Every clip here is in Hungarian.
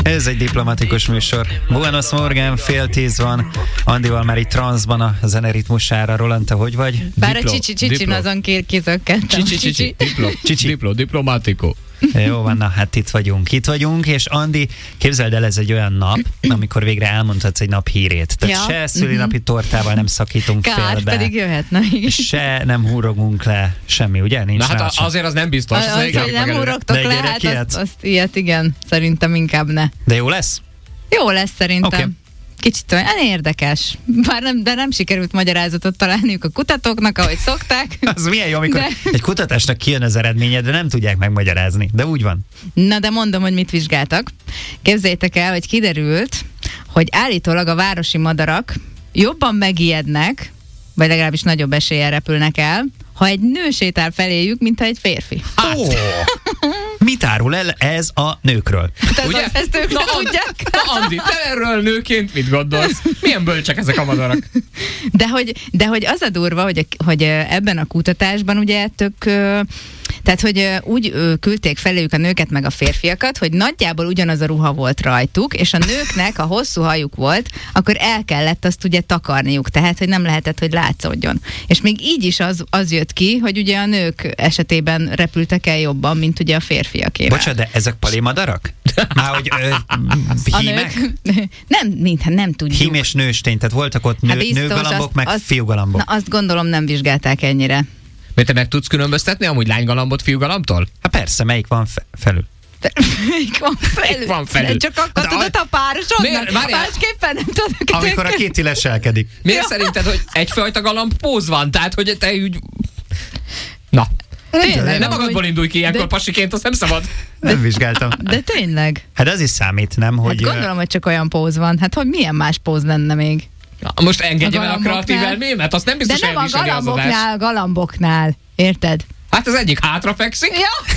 Ez egy diplomatikus műsor. Buenos Morgan, 9:30 van. Andival már itt transzban a zeneritmusára. Roland, te hogy vagy? Bár a csicsi azon kizökkentem. Csicsi. Diplomatico. Jó van, na hát itt vagyunk, és Andi, képzeld el, ez egy olyan nap, amikor végre elmondhatsz egy nap hírét. Tehát se szülinapi tortával nem szakítunk Kár, félbe. pedig jöhetne. Se nem húrogunk le, semmi, ugye? Nincs. Na hát azért az nem biztos. Az, hogy nem húrogtok le, hát azt ilyet igen, szerintem inkább ne. De jó lesz? Jó lesz szerintem. Okay. Kicsit olyan érdekes. Bár nem sikerült magyarázatot találniuk a kutatóknak, ahogy szokták. Az milyen jó, amikor egy kutatásnak kijön az eredménye, de nem tudják megmagyarázni. De úgy van. Na, de mondom, hogy mit vizsgáltak. Képzeljétek el, hogy kiderült, hogy állítólag a városi madarak jobban megijednek, vagy legalábbis nagyobb eséllyel repülnek el, ha egy nő sétál feléjük, mint ha egy férfi. Hát. Mit árul el ez a nőkről? Ugye? Ezt ők nem tudják. Na Andi, te erről nőként mit gondolsz? Milyen bölcsek ezek a madarak? De hogy az a durva, hogy ebben a kutatásban ugye tehát, hogy úgy küldték feléjük a nőket meg a férfiakat, hogy nagyjából ugyanaz a ruha volt rajtuk, és a nőknek, ha hosszú hajuk volt, akkor el kellett azt ugye takarniuk, tehát, hogy nem lehetett, hogy látszódjon. És még így is az jött ki, hogy ugye a nők esetében repültek el jobban, mint ugye a férfiakével. Bocsánat, de ezek palimadarak? Hogy hímek? Nem tudjuk. Hím és nőstény, tehát voltak ott nőgalambok, meg fiúgalambok. Na, azt gondolom nem vizsgálták ennyire. Mert te meg tudsz különböztetni amúgy lánygalambot fiúgalambtól? Hát persze, melyik van felül? Melyik van felül? Csak akkor tudod a párosodnak? Másképpen nem tudod. Amikor a kéti leselkedik. Miért szerinted, hogy egyfajta galamb póz van? Tehát, hogy te úgy... Na. Tényleg, nem magadból indulj ki ilyenkor pasiként, azt nem szabad. Nem vizsgáltam. De tényleg. Hát az is számít, nem? Hogy Hát gondolom, hogy csak olyan póz van. Hát hogy milyen más póz lenne még? Most engedjem el a kreatív elmémet, azt nem biztos, de nem a galamboknál, érted? Hát az egyik hátrafekszik. Ja.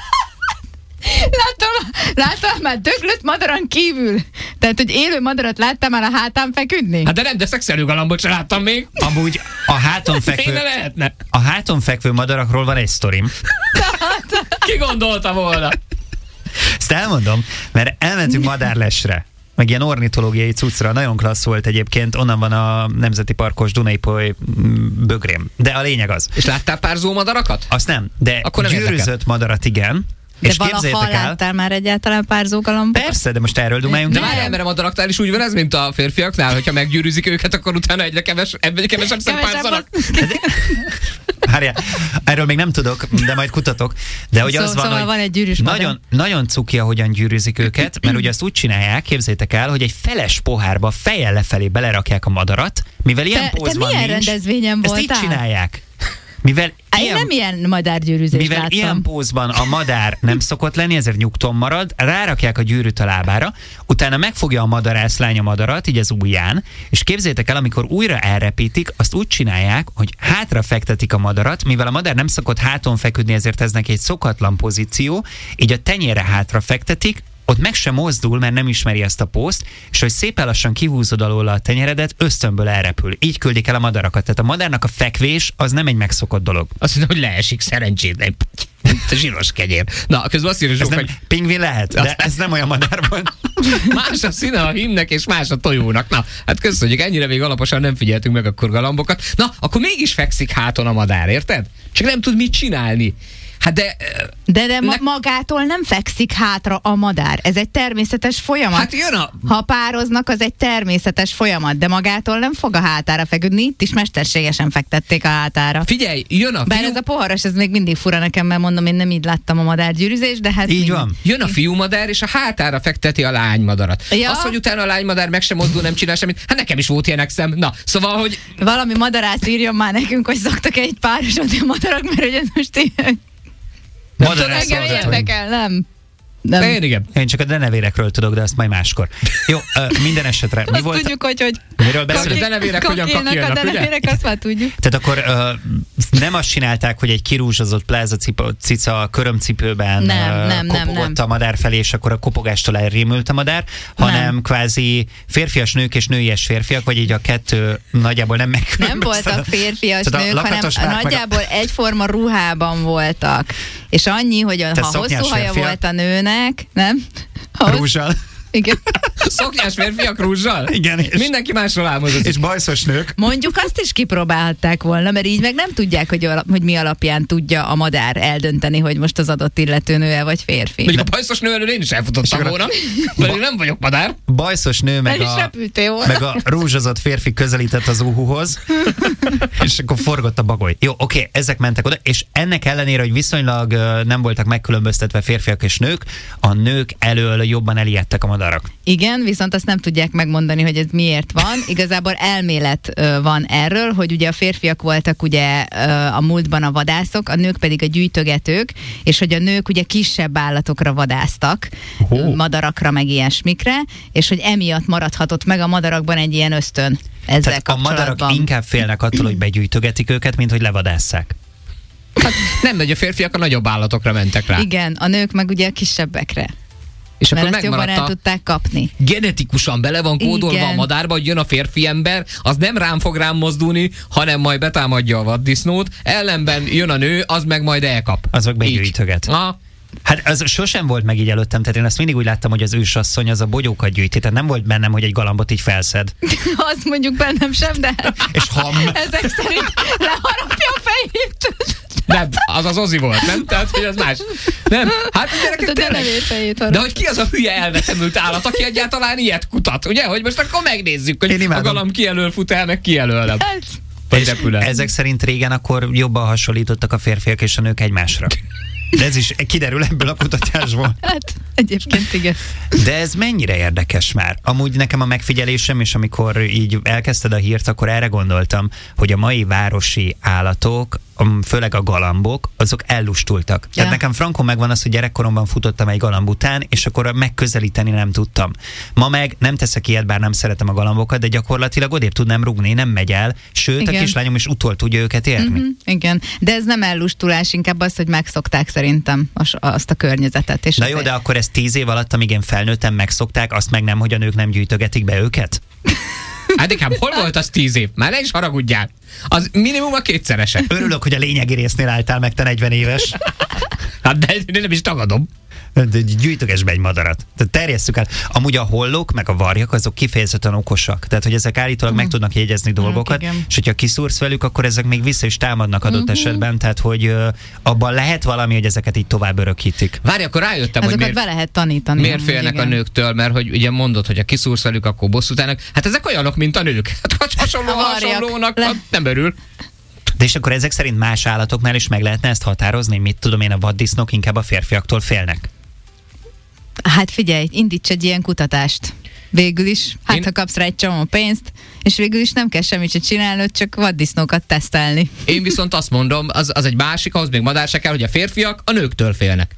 Láttam már döglött madaran kívül. Tehát, hogy élő madarat láttam már a hátán feküdni? Hát de nem, de szexuálű galambot sem láttam még. Amúgy a háton fekvő madarakról van egy sztorim. Ki gondolta volna? Ezt elmondom, mert elmentünk madárlesre, meg ilyen ornitológiai cuccra, nagyon klassz volt egyébként, onnan van a Nemzeti Parkos Dunai-Poly bögrém. De a lényeg az. És láttál pár zómadarakat? Azt nem, de gyűrűzött madarat igen. De valaha láttál már egyáltalán pár zógalambot? Persze, de most erről dumáljunk. De várjál, mert a madaraknál is úgy van ez, mint a férfiaknál, hogyha meggyűrűzik őket, akkor utána egyre kevesebb szempárzanak. Várjál, erről még nem tudok, de majd kutatok. De hogy az van, hogy van egy gyűrűs nagyon cuki, ahogyan gyűrűzik őket, mert ugye azt úgy csinálják, képzeljétek el, hogy egy feles pohárba fejjel lefelé belerakják a madarat, mivel ilyen pózban milyen rendezvényen voltál? Ezt így csinálják. Én nem ilyen madárgyűrűzést láttam. Ilyen pózban a madár nem szokott lenni, ezért nyugton marad, rárakják a gyűrűt a lábára, utána megfogja a madarászlány a madarat, így az ujján, és képzeljétek el, amikor újra elrepítik, azt úgy csinálják, hogy hátra fektetik a madarat, mivel a madár nem szokott háton feküdni, ezért ez neki egy szokatlan pozíció, így a tenyére hátra fektetik, ott meg sem mozdul, mert nem ismeri ezt a pózt, és hogy szépen lassan kihúzod alóla a tenyeredet, ösztönből elrepül. Így küldik el a madarakat. Tehát a madárnak a fekvés az nem egy megszokott dolog. Azt hiszem, hogy leesik szerencsétlen. Zsíros kenyér. Na, közben azt írja, hogy pingvin lehet, de ez nem olyan madár van. Más a színe a hímnek, és más a tojónak. Na, hát köszönjük, ennyire még alaposan nem figyeltünk meg akkor galambokat. Na, akkor mégis fekszik háton a madár, érted? Csak nem tud mit csinálni. Hát de magától nem fekszik hátra a madár. Ez egy természetes folyamat. Hát jön ha pároznak, az egy természetes folyamat, de magától nem fog a hátára feküdni. Itt is mesterségesen fektették a hátára. Figyelj, jön a fiú... Bár ez a poharas, ez még mindig fura nekem, mert mondom, én nem így láttam a madárgyűrűzést, de hát... Így van. Jön a fiúmadár, és a hátára fekteti a lánymadarat. Ja. Az, hogy utána a lánymadár meg sem mozdul, nem csinál semmit, hát nekem is volt ilyen exem. Na, szóval, hogy... Valami madarász írjon már nekünk, hogy szoktak egy párosodni a madarak, mert hogy ez most ilyen... Engem érdekel, nem. Én csak a denevérekről tudok, de azt majd máskor. Jó, minden esetre. Azt tudjuk, hogy miről beszélünk? A denevérek hogyan kakilnak, a denevérek, azt már tudjuk. Tehát akkor nem azt csinálták, hogy egy kirúzsozott plázacica körömcipőben kopogott a madár felé, és akkor a kopogástól elrémült a madár, hanem kvázi férfias nők és nőies férfiak, vagy így a kettő nagyjából nem megkülönböztetett. Nem voltak férfias nők, hanem nagyjából egyforma ruhában voltak. És annyi, hogy ha hosszú haja volt a nőnek, nem? Rúzsal. Igen. Szoknyás férfiak rúzsal? Igen, és, Mindenki másról álmodozik. és bajszos nők. Mondjuk azt is kipróbálhatták volna, mert így meg nem tudják, hogy mi alapján tudja a madár eldönteni, hogy most az adott illető nő vagy férfi. Mondjuk a bajszos nő elől én is elfutottam volna, mert én nem vagyok madár. Bajszos nő meg El is repültél volna. meg a rúzsozott férfi közelített az uhuhoz, és akkor forgott a bagoly. Jó, oké, ezek mentek oda, és ennek ellenére, hogy viszonylag nem voltak megkülönböztetve férfiak és nők, a nők elől jobban elijedtek a madarak. Igen, viszont azt nem tudják megmondani, hogy ez miért van. Igazából elmélet van erről, hogy ugye a férfiak voltak ugye a múltban a vadászok, a nők pedig a gyűjtögetők, és hogy a nők ugye kisebb állatokra vadásztak, madarakra meg ilyesmikre, és hogy emiatt maradhatott meg a madarakban egy ilyen ösztön ezzel Tehát a kapcsolatban. madarak inkább félnek attól, hogy begyűjtögetik őket, mint hogy levadásszák. Hát nem, hogy a férfiak a nagyobb állatokra mentek rá. Igen, a nők meg ugye a kisebbekre. És Mert akkor ezt jobban el megmaradt tudták kapni. genetikusan bele van kódolva Igen. a madárba, hogy jön a férfi ember, az nem rám fog rám mozdulni, hanem majd betámadja a vaddisznót, ellenben jön a nő, az meg majd elkap. Az meg begyűjtöget. Hát az sosem volt meg így előttem, tehát én azt mindig úgy láttam, hogy az ősasszony az a bogyókat gyűjti, tehát nem volt bennem, hogy egy galambot így felszed. Azt mondjuk bennem sem, de És ezek szerint leharapja a fejét. Nem, az Ozi volt, nem? Tehát, hogy az más. Nem, hát gyerekek, De tényleg. nem fejét De harap. hogy ki az a hülye elvetemült állat, aki egyáltalán ilyet kutat, ugye? Hogy most akkor megnézzük, Én hogy a imádom. galamb ki elől fut el, meg ki elől nem. Hát, Vagy És repül el. ezek szerint régen akkor jobban hasonlítottak a férfiak és a nők egymásra. De ez is kiderül ebből a kutatásból. hát egyébként igen. De ez mennyire érdekes már? Amúgy nekem a megfigyelésem, és amikor így elkezdted a hírt, akkor erre gondoltam, hogy a mai városi állatok, főleg a galambok, azok ellustultak. Tehát nekem frankon megvan az, hogy gyerekkoromban futottam egy galamb után, és akkor megközelíteni nem tudtam. Ma meg nem teszek ilyet, bár nem szeretem a galambokat, de gyakorlatilag odébb tudnám rugni, nem megy el, sőt Igen. a kislányom is utol tudja őket érni. Igen, de ez nem ellustulás, inkább az, hogy megszokták szerintem azt a környezetet. És Na jó, de akkor ezt 10 év alatt, amíg én felnőttem, megszokták, azt meg nem, hogy a nők nem gyűjtögetik be őket? Hát inkább hol volt az 10 év? Már ne is haragudjál. Az minimum a kétszerese. Örülök, hogy a lényegi résznél álltál meg, te 40 éves. Hát de nem is tagadom. De gyűjtöges be egy madarat. Tehát terjesszük el. Amúgy a hollók meg a varjak azok kifejezetten okosak. Tehát, hogy ezek állítólag meg tudnak jegyezni dolgokat, igen. és hogyha kiszúrsz velük, akkor ezek még vissza is támadnak adott esetben. Tehát, hogy abban lehet valami, hogy ezeket így tovább örökítik. Várj, akkor rájöttem, hogy Azokat miért, be lehet tanítani. miért amúgy, félnek a igen. nőktől, mert hogy ugye mondod, hogy ha kiszúrsz velük, akkor bosszút állnak. Hát ezek olyanok, mint a nők. Hát A varjak. hasonlónak nem örül. De és akkor ezek szerint más állatoknál is meg lehetne ezt határozni? Mit tudom én, a vaddisznók inkább a férfiaktól félnek? Hát figyelj, indíts egy ilyen kutatást. Végül is, hát ha kapsz rá egy csomó pénzt, és végül is nem kell semmit se csinálnod, csak vaddisznókat tesztelni. Én viszont azt mondom, az egy másik, ahhoz még madár se kell, hogy a férfiak a nőktől félnek.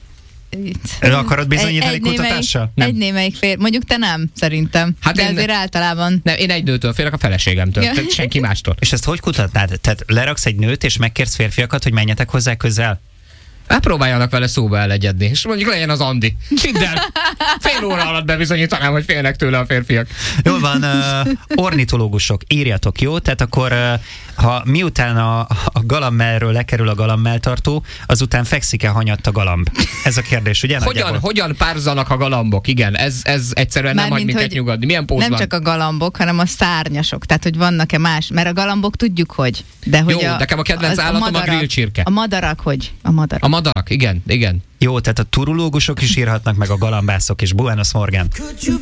El akarod bizonyítani kutatással? Nem. Egy némelyik mondjuk te nem, szerintem. Hát de én- azért általában. Nem, én egy nőtől félek, a feleségemtől. Ja. Tehát senki mástól. És ezt hogy kutatnád? Tehát leraksz egy nőt, és megkérsz férfiakat, hogy menjetek hozzá közel? Hát próbáljanak vele szóba elegyedni, és mondjuk legyen az Andi. Hidd el, fél óra alatt bebizonyítanám, hogy félnek tőle a férfiak. Jól van, ornitológusok, írjatok, jó? Tehát akkor, ha miután a galambmelről lekerül a galambmeltartó, azután fekszik-e hanyatt a galamb? Ez a kérdés, ugye? Hogyan párzanak a galambok? Igen, ez egyszerűen nem hagy Mármint, minket hogy nyugodni. Milyen póz Nem van? csak a galambok, hanem a szárnyasok. Tehát, hogy vannak-e más. Mert a galambok tudjuk, hogy. De hogy Jó, nekem a kedvenc állatom a grillcsirke. A madarak, hogy? A madarak. A madarak, igen. Jó, tehát a turulógusok is írhatnak, meg a galambászok is. Buenos Morgan.